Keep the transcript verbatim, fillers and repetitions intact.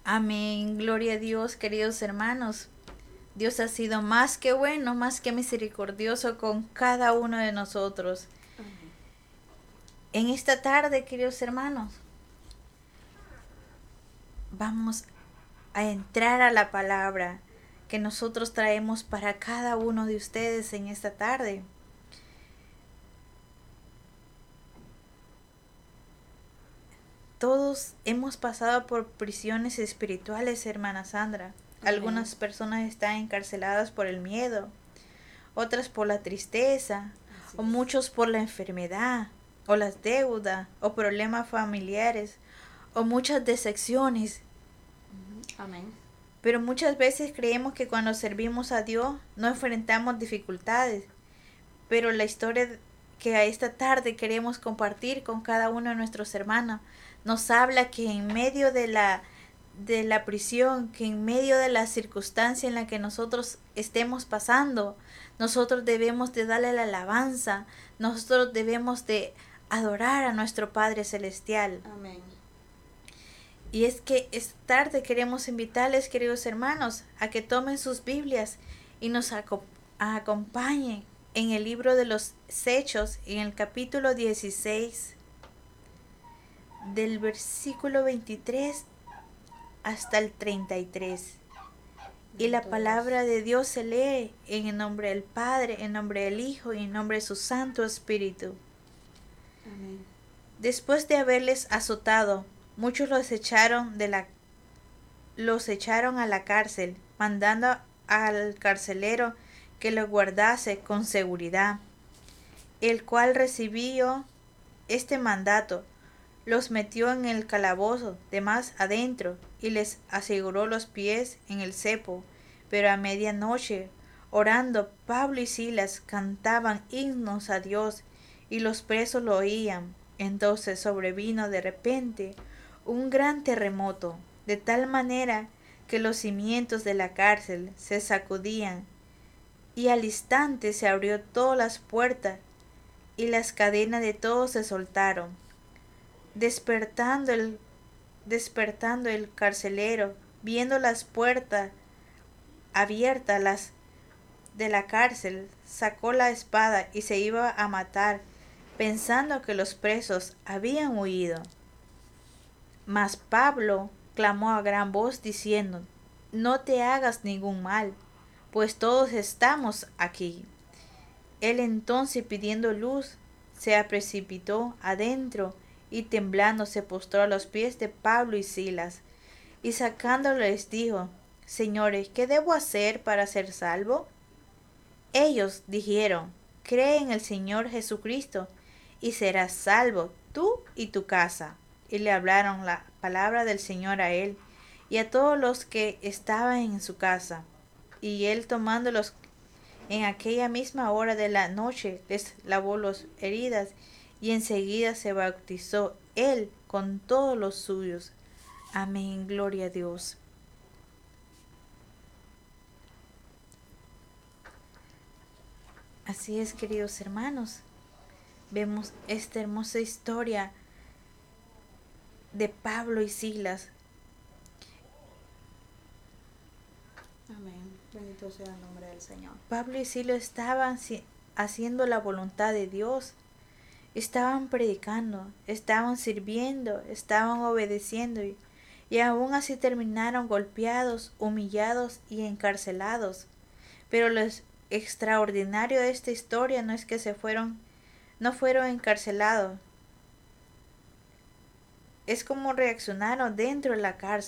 Amén, gloria a Dios, queridos hermanos. Dios ha sido más que bueno, más que misericordioso con cada uno de nosotros. Amén. En esta tarde, queridos hermanos, vamos a entrar a la palabra que nosotros traemos para cada uno de ustedes en esta tarde. Todos hemos pasado por prisiones espirituales, hermana Sandra. Amén. Algunas personas están encarceladas por el miedo, otras por la tristeza, Así o es. muchos por la enfermedad, o las deudas, o problemas familiares, o muchas decepciones. Ujú. Amén. Pero muchas veces creemos que cuando servimos a Dios no enfrentamos dificultades. Pero la historia que a esta tarde queremos compartir con cada uno de nuestros hermanos nos habla que en medio de la de la prisión, que en medio de la circunstancia en la que nosotros estemos pasando, nosotros debemos de darle la alabanza, nosotros debemos de adorar a nuestro Padre Celestial. Amén. Y es que esta tarde queremos invitarles, queridos hermanos, a que tomen sus Biblias y nos aco- acompañen en el libro de los Hechos, en el capítulo dieciséis, del versículo veintitrés hasta el treinta y tres. Y la palabra de Dios se lee en el nombre del Padre, en nombre del Hijo y en nombre de su Santo Espíritu. Amén. Después de haberles azotado, muchos los echaron de la los echaron a la cárcel, mandando al carcelero que los guardase con seguridad, el cual recibió este mandato, los metió en el calabozo de más adentro y les aseguró los pies en el cepo. Pero a medianoche, orando, Pablo y Silas cantaban himnos a Dios y los presos lo oían. Entonces sobrevino de repente un gran terremoto, de tal manera que los cimientos de la cárcel se sacudían, y al instante se abrió todas las puertas y las cadenas de todos se soltaron. Despertando el, despertando el carcelero, viendo las puertas abiertas las de la cárcel, sacó la espada y se iba a matar, pensando que los presos habían huido. Mas Pablo clamó a gran voz diciendo: No te hagas ningún mal, pues todos estamos aquí. Él entonces, pidiendo luz, se precipitó adentro y temblando se postró a los pies de Pablo y Silas, y sacándolo les dijo: Señores, ¿qué debo hacer para ser salvo? Ellos dijeron: Cree en el Señor Jesucristo, y serás salvo tú y tu casa. Y le hablaron la palabra del Señor a él y a todos los que estaban en su casa. Y él, tomándolos en aquella misma hora de la noche, les lavó las heridas, y enseguida se bautizó él con todos los suyos. Amén, gloria a Dios. Así es, queridos hermanos, vemos esta hermosa historia de Pablo y Silas. Amén. Bendito sea el nombre del Señor. Pablo y Silas estaban haciendo la voluntad de Dios, estaban predicando, estaban sirviendo, estaban obedeciendo, y, y aún así terminaron golpeados, humillados y encarcelados. Pero lo extraordinario de esta historia no es que se fueron, no fueron encarcelados, es como reaccionaron dentro de la cárcel.